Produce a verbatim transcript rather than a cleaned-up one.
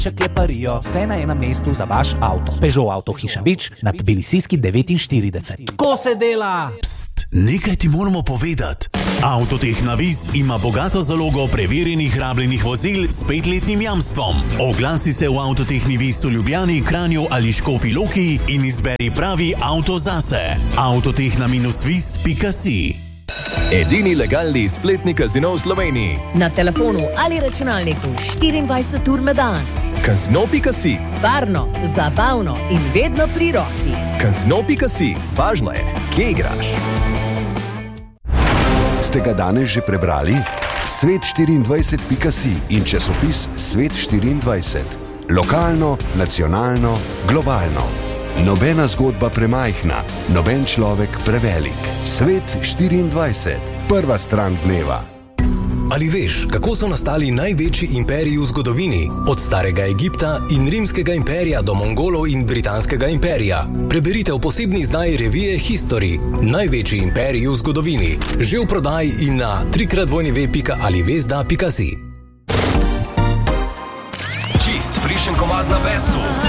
Kleparijo, vse na enem mestu za vaš avto. Peugeot Auto Hiša Vič na Tbilisijski devetinštirideset. Tako se dela! Pst, nekaj ti moramo povedati. Avtotehna Viz ima bogato zalogo preverjenih rabljenih vozil s petletnim jamstvom. Oglasi se v Avtotehni Viz v Ljubljani, Kranju ali Škofji Loki in izberi pravi avto zase. avtotehna viz pika si. Edini legalni spletni kazino v Sloveniji. Na telefonu ali računalniku štiriindvajset ur na dan. Kazino pika si. Varno, zabavno in vedno pri roki. Kazino pika si. Važno je, kje igraš. Ste ga danes že prebrali? svet štiriindvajset pika si in časopis Svet štiriindvajset. Lokalno, nacionalno, globalno. Nobena zgodba premajhna, noben človek prevelik. Svet štiriindvajset. Prva stran dneva. Ali veš, kako so nastali največji imperiji v zgodovini? Od starega Egipta in rimskega imperija do Mongolov in britanskega imperija. Preberite v posebni izdaji revije History. Največji imperiji v zgodovini. Že v prodaji in na trikrat dvojni pika ali vezda pika si. Čist frišen komad na bestu.